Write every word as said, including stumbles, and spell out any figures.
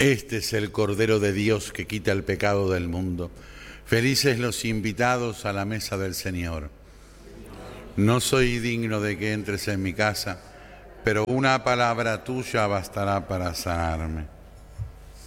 Este es el Cordero de Dios que quita el pecado del mundo. Felices los invitados a la mesa del Señor. No soy digno de que entres en mi casa, pero una palabra tuya bastará para sanarme.